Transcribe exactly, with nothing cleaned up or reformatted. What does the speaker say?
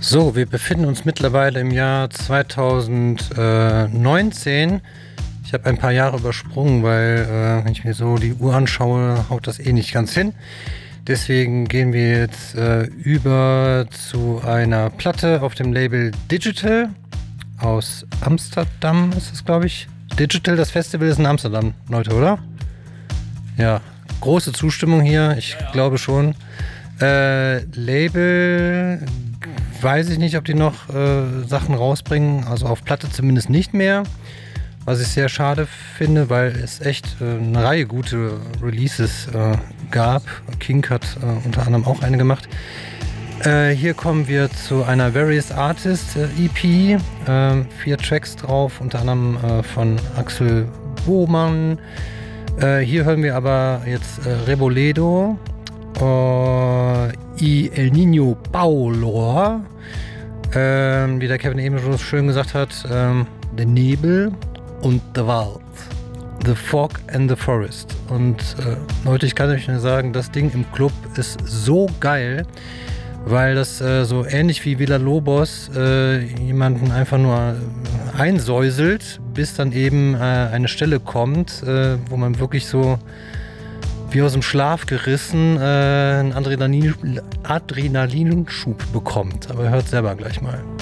So, wir befinden uns mittlerweile im Jahr zweitausendneunzehn. Ich habe ein paar Jahre übersprungen, weil, äh, wenn ich mir so die Uhr anschaue, haut das eh nicht ganz hin. Deswegen gehen wir jetzt äh, über zu einer Platte auf dem Label Digital aus Amsterdam, ist das, glaube ich. Digital, das Festival ist in Amsterdam, Leute, oder? Ja, große Zustimmung hier, ich ja, ja. glaube schon. Äh, Label, weiß ich nicht, ob die noch äh, Sachen rausbringen, also auf Platte zumindest nicht mehr. Was ich sehr schade finde, weil es echt äh, eine Reihe gute Releases äh, gab. Kink hat äh, unter anderem auch eine gemacht. Äh, hier kommen wir zu einer Various Artists äh, E P. Äh, vier Tracks drauf, unter anderem äh, von Axel Bohmann. Äh, hier hören wir aber jetzt äh, Reboledo, äh, y El Niño Paolo. Äh, wie der Kevin eben schon schön gesagt hat, äh, der Nebel und The Wald, The Fog and the Forest. Und äh, Leute, ich kann euch nur sagen, das Ding im Club ist so geil, weil das äh, so ähnlich wie Villa Lobos äh, jemanden einfach nur einsäuselt, bis dann eben äh, eine Stelle kommt, äh, wo man wirklich so wie aus dem Schlaf gerissen äh, einen Adrenalin- Adrenalinschub bekommt. Aber hört selber gleich mal.